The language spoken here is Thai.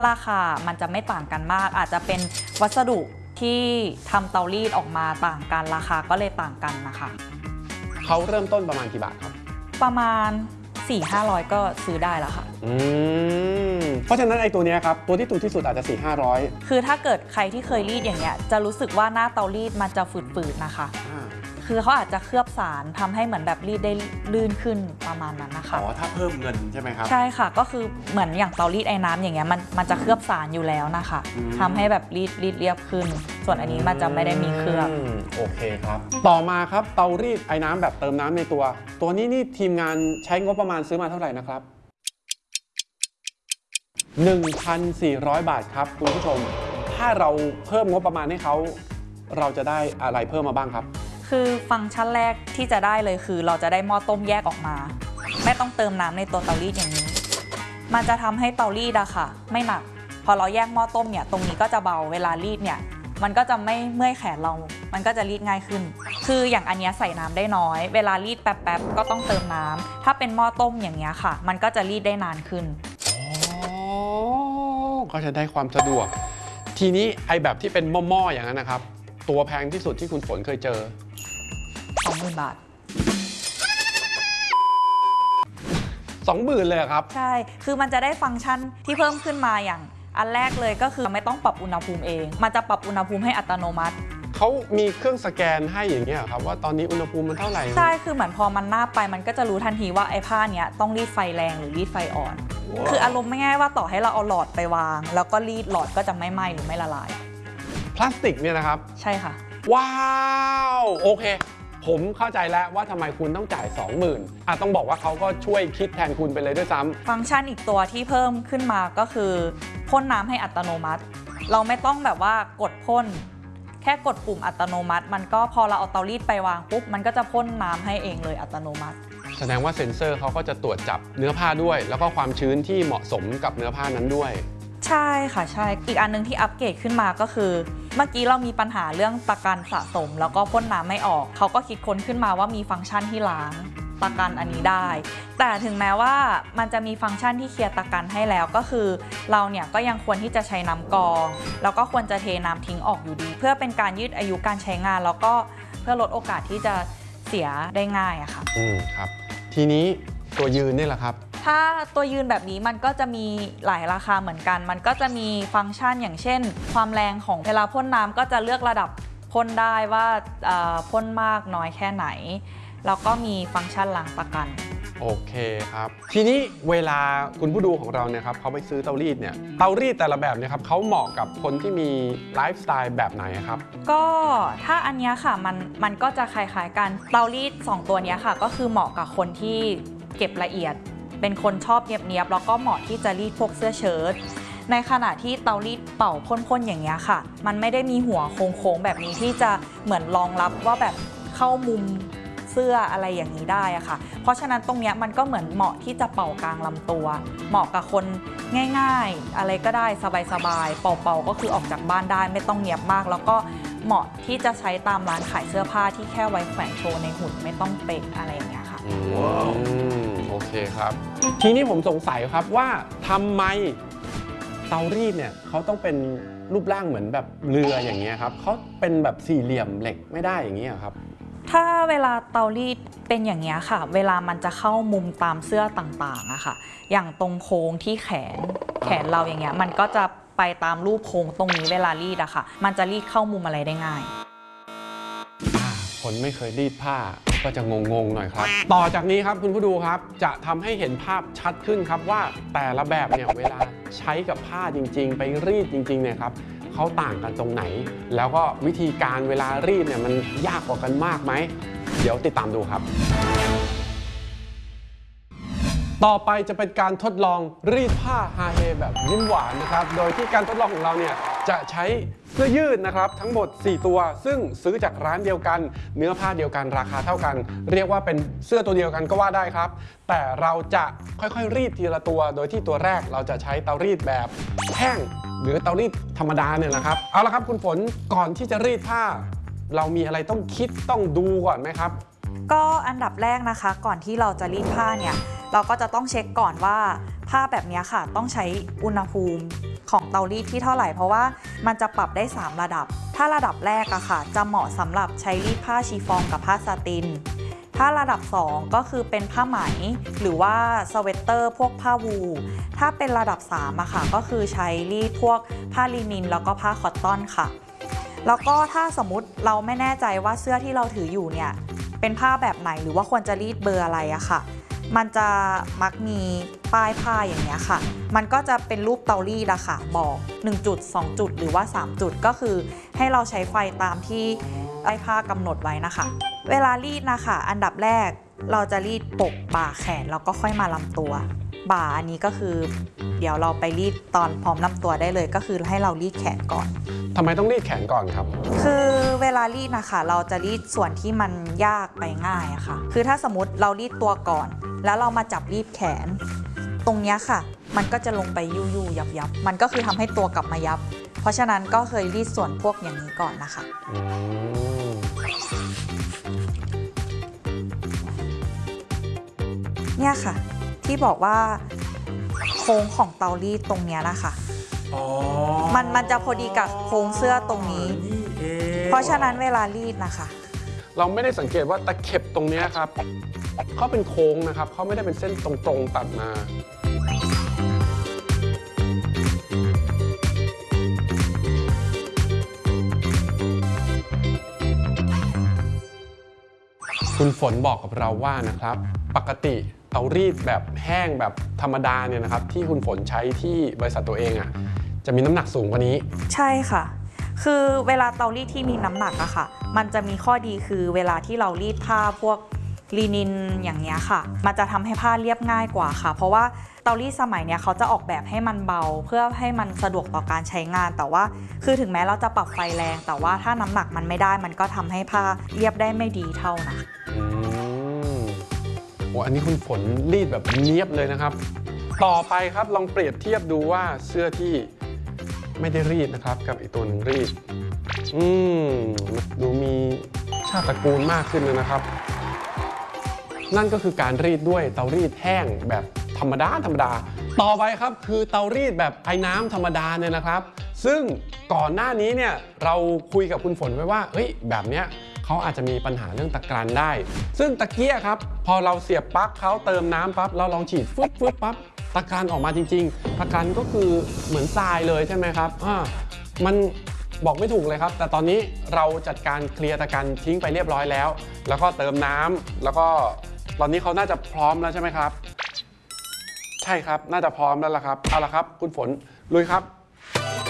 ราคามันจะไม่ต่างกันมากอาจจะเป็นวัสดุที่ทำเตารีดออกมาต่างกันราคาก็เลยต่างกันนะคะเขาเริ่มต้นประมาณกี่บาทครับประมาณ 400-500 ก็ซื้อได้แล้วค่ะเพราะฉะนั้นไอ้ตัวนี้ครับตัวที่ถูกที่สุดอาจจะ 400-500 คือถ้าเกิดใครที่เคยรีดอย่างเงี้ยจะรู้สึกว่าหน้าเตารีดมันจะฝืดๆนะคะคือเขาอาจจะเคลือบสารทำให้เหมือนแบบรีดได้ลื่นขึ้นประมาณนั้นนะคะอ๋อถ้าเพิ่มเงินใช่ไหมครับใช่ค่ะก็คือเหมือนอย่างเตารีดไอ้น้ำอย่างเงี้ยมันจะเคลือบสารอยู่แล้วนะคะทำให้แบบรีดเรียบขึ้นส่วนอันนี้มันจะไม่ได้มีเคลือบโอเคครับต่อมาครับเตารีดไอ้น้ำแบบเติมน้ำในตัวนี้นี่ทีมงานใช้งบประมาณซื้อมาเท่าไหร่นะครับ 1,400 บาทครับคุณผู้ชมถ้าเราเพิ่มงบประมาณให้เขาเราจะได้อะไรเพิ่มมาบ้างครับคือฟังก์ชันแรกที่จะได้เลยคือเราจะได้หม้อต้มแยกออกมาไม่ต้องเติมน้ำในตัวเตารีดอย่างนี้มันจะทำให้เตารีดอะค่ะไม่หนักพอเราแยกหม้อต้มเนี่ยตรงนี้ก็จะเบาเวลารีดเนี่ยมันก็จะไม่เมื่อยแขนเรามันก็จะรีดง่ายขึ้นคืออย่างอันนี้ใส่น้ำได้น้อยเวลารีดแป๊บๆก็ต้องเติมน้ำถ้าเป็นหม้อต้มอย่างเงี้ยค่ะมันก็จะรีดได้นานขึ้นก็จะได้ความสะดวกทีนี้ไอแบบที่เป็นหม้อๆอย่างนั้นนะครับตัวแพงที่สุดที่คุณฝนเคยเจอ 20,000 บาท 20,000เลยครับใช่คือมันจะได้ฟังก์ชันที่เพิ่มขึ้นมาอย่างอันแรกเลยก็คือไม่ต้องปรับอุณหภูมิเองมันจะปรับอุณหภูมิให้อัตโนมัติเขามีเครื่องสแกนให้อย่างเงี้ยครับว่าตอนนี้อุณหภูมิมันเท่าไหร่ใช่คือเหมือนพอมันนาบไปมันก็จะรู้ทันทีว่าไอ้ผ้าเนี้ยต้องรีดไฟแรงหรือรีดไฟอ่อน wow. คืออารมณ์ไม่ง่ายว่าต่อให้เราเอาหลอดไปวางแล้วก็รีดหลอดก็จะไม่ไหม้หรือไม่ละลายพลาสติกเนี่ยนะครับใช่ค่ะว้าวโอเคผมเข้าใจแล้วว่าทำไมคุณต้องจ่าย 20,000ต้องบอกว่าเขาก็ช่วยคิดแทนคุณไปเลยด้วยซ้ำฟังก์ชันอีกตัวที่เพิ่มขึ้นมาก็คือพ่นน้ำให้อัตโนมัติเราไม่ต้องแบบว่ากดพ่นแค่กดปุ่มอัตโนมัติมันก็พอเราเอาเตารีดไปวางปุ๊บมันก็จะพ่นน้ำให้เองเลยอัตโนมัติแสดงว่าเซ็นเซอร์เขาก็จะตรวจจับเนื้อผ้าด้วยแล้วก็ความชื้นที่เหมาะสมกับเนื้อผ้านั้นด้วยใช่ค่ะใช่อีกอันนึงที่อัปเกรดขึ้นมาก็คือเมื่อกี้เรามีปัญหาเรื่องตะกันสะสมแล้วก็พ่นน้ำไม่ออกเขาก็คิดค้นขึ้นมาว่ามีฟังก์ชันที่ล้างตะกันอันนี้ได้แต่ถึงแม้ว่ามันจะมีฟังก์ชันที่เคลียร์ตะกันให้แล้วก็คือเราเนี่ยก็ยังควรที่จะใช้น้ำกรองแล้วก็ควรจะเทน้ำทิ้งออกอยู่ดีเพื่อเป็นการยืดอายุการใช้งานแล้วก็เพื่อลดโอกาสที่จะเสียได้ง่ายอะค่ะครับทีนี้ตัวยืนนี่แหละครับถ้าตัวยืนแบบนี้มันก็จะมีหลายราคาเหมือนกันมันก็จะมีฟังก์ชันอย่างเช่นความแรงของเวลาพ่นน้ำก็จะเลือกระดับพ่นได้ว่าพ่นมากน้อยแค่ไหนแล้วก็มีฟังก์ชันล้างตะกันโอเคครับทีนี้เวลาคุณผู้ดูของเราเนี่ยครับเขาไปซื้อเตารีดเนี่ยเตารีดแต่ละแบบเนี่ยครับเขาเหมาะกับคนที่มีไลฟ์สไตล์แบบไหนครับก็ถ้าอันนี้ค่ะมันก็จะคล้ายๆกันเตารีด2ตัวนี้ค่ะก็คือเหมาะกับคนที่เก็บละเอียดเป็นคนชอบเนียบๆแล้วก็เหมาะที่จะรีดพวกเสื้อเชิ้ตในขณะที่เตารีดเป่าพ่นๆอย่างเงี้ยค่ะมันไม่ได้มีหัวโค้งๆแบบนี้ที่จะเหมือนรองรับว่าแบบเข้ามุมเสื้ออะไรอย่างนี้ได้อะค่ะเพราะฉะนั้นตรงเนี้ยมันก็เหมือนเหมาะที่จะเป่ากลางลำตัวเหมาะกับคนง่ายๆอะไรก็ได้สบายๆเป่าๆก็คือออกจากบ้านได้ไม่ต้องเนียบมากแล้วก็เหมาะที่จะใช้ตามร้านขายเสื้อผ้าที่แค่ไว้แขวนโชว์ในหุ่นไม่ต้องเป๊ะอะไรอย่างเงี้ยค่ะโอเคครับทีนี้ผมสงสัยครับว่าทำไมเตารีดเนี่ยเขาต้องเป็นรูปร่างเหมือนแบบเรืออย่างเงี้ยครับเขาเป็นแบบสี่เหลี่ยมเหล็กไม่ได้อย่างเงี้ยครับถ้าเวลาเตารีดเป็นอย่างเงี้ยค่ะเวลามันจะเข้ามุมตามเสื้อต่างๆอะค่ะอย่างตรงโค้งที่แขนเราอย่างเงี้ยมันก็จะไปตามรูปโค้งตรงนี้เวลารีดอะค่ะมันจะรีดเข้ามุมอะไรได้ง่ายคนไม่เคยรีดผ้าก็จะงงๆหน่อยครับต่อจากนี้ครับคุณผู้ดูครับจะทำให้เห็นภาพชัดขึ้นครับว่าแต่ละแบบเนี่ยเวลาใช้กับผ้าจริงๆไปรีดจริงๆเนี่ยครับเขาต่างกันตรงไหนแล้วก็วิธีการเวลารีดเนี่ยมันยากกว่ากันมากไหมเดี๋ยวติดตามดูครับต่อไปจะเป็นการทดลองรีดผ้าฮาเฮแบบยิ้มหวานนะครับโดยที่การทดลองของเราเนี่ยจะใช้เสื้อยืดนะครับทั้งหมด4ตัวซึ่งซื้อจากร้านเดียวกันเนื้อผ้าเดียวกันราคาเท่ากันเรียกว่าเป็นเสื้อตัวเดียวกันก็ว่าได้ครับแต่เราจะค่อยๆรีดทีละตัวโดยที่ตัวแรกเราจะใช้เตารีดแบบแห้งหรือเตารีดธรรมดาเนี่ยนะครับเอาละครับคุณฝนก่อนที่จะรีดผ้าเรามีอะไรต้องคิดต้องดูก่อนไหมครับก็อันดับแรกนะคะก่อนที่เราจะรีดผ้าเนี่ยเราก็จะต้องเช็คก่อนว่าผ้าแบบนี้ค่ะต้องใช้อุณหภูมิของเตารีดที่เท่าไหร่เพราะว่ามันจะปรับได้3ระดับถ้าระดับแรกอะค่ะจะเหมาะสำหรับใช้รีดผ้าชีฟองกับผ้าซาตินถ้าระดับ2ก็คือเป็นผ้าไหมหรือว่าสเวตเตอร์พวกผ้าวูลถ้าเป็นระดับ3อะค่ะก็คือใช้รีดพวกผ้าลินินแล้วก็ผ้าคอตตอนค่ะแล้วก็ถ้าสมมุติเราไม่แน่ใจว่าเสื้อที่เราถืออยู่เนี่ยเป็นผ้าแบบไหนหรือว่าควรจะรีดเบอร์อะไรอะค่ะมันจะมักมีป้ายผ้าอย่างเงี้ยค่ะมันก็จะเป็นรูปเตารีดอะค่ะบอก1จุด2จุดหรือว่า3จุดก็คือให้เราใช้ไฟตามที่ป้ายผ้ากำหนดไว้นะคะเวลารีดนะคะอันดับแรกเราจะรีดปกบ่าแขนแล้วก็ค่อยมาลำตัวบ่าอันนี้ก็คือเดี๋ยวเราไปรีดตอนพร้อมลำตัวได้เลยก็คือให้เรารีดแขนก่อนทำไมต้องรีดแขนก่อนครับคือเวลารีดนะคะเราจะรีดส่วนที่มันยากไปง่ายอะค่ะคือถ้าสมมติเรารีดตัวก่อนแล้วเรามาจับรีดแขนตรงนี้ค่ะมันก็จะลงไปยู่ๆยับมันก็คือทำให้ตัวกลับมายับเพราะฉะนั้นก็เคยรีดส่วนพวกอย่างนี้ก่อนนะคะเนี่ยค่ะที่บอกว่าโค้งของเตารีดตรงเนี้ยนะคะมันจะพอดีกับโค้งเสื้อตรงนี้เพราะฉะนั้นเวลารีดนะคะเราไม่ได้สังเกตว่าตะเข็บตรงนี้ครับเขาเป็นโค้งนะครับเขาไม่ได้เป็นเส้นตรงๆตัดมาคุณฝนบอกกับเราว่านะครับปกติเตารีดแบบแห้งแบบธรรมดาเนี่ยนะครับที่คุณฝนใช้ที่บริษัทตัวเองจะมีน้ำหนักสูงกว่านี้ใช่ค่ะคือเวลาเตารีดที่มีน้ำหนักอะค่ะมันจะมีข้อดีคือเวลาที่เรารีดผ้าพวกลีนินอย่างเงี้ยค่ะมันจะทำให้ผ้าเรียบง่ายกว่าค่ะเพราะว่าเตารีดสมัยเนี้ยเขาจะออกแบบให้มันเบาเพื่อให้มันสะดวกต่อการใช้งานแต่ว่าคือถึงแม้เราจะปรับไฟแรงแต่ว่าถ้าน้ำหนักมันไม่ได้มันก็ทำให้ผ้าเรียบได้ไม่ดีเท่านะโอ้อันนี้คุณฝนรีดแบบเนียบเลยนะครับต่อไปครับลองเปรียบเทียบดูว่าเสื้อที่ไม่ได้รีดนะครับกับอีกตัวหนึ่งรีดดูมีชาติตระกูลมากขึ้นเลยนะครับนั่นก็คือการรีดด้วยเตารีดแห้งแบบธรรมดาต่อไปครับคือเตารีดแบบไอ้น้ำธรรมดาเนี่ยนะครับซึ่งก่อนหน้านี้เนี่ยเราคุยกับคุณฝนไว้ว่าแบบเนี้ยเขาอาจจะมีปัญหาเรื่องตะกรันได้ซึ่งตะเกียครับพอเราเสียบปลั๊กเขาเติมน้ำปั๊บเราลองฉีดฟึบปั๊บตะกรันออกมาจริงๆตะกรันก็คือเหมือนทรายเลยใช่ไหมครับมันบอกไม่ถูกเลยครับแต่ตอนนี้เราจัดการเคลียร์ตะกรันทิ้งไปเรียบร้อยแล้วแล้วก็เติมน้ำแล้วก็ตอนนี้เขาน่าจะพร้อมแล้วใช่ไหมครับใช่ครับน่าจะพร้อมแล้วล่ะครับเอาละครับคุณฝนลุยครับ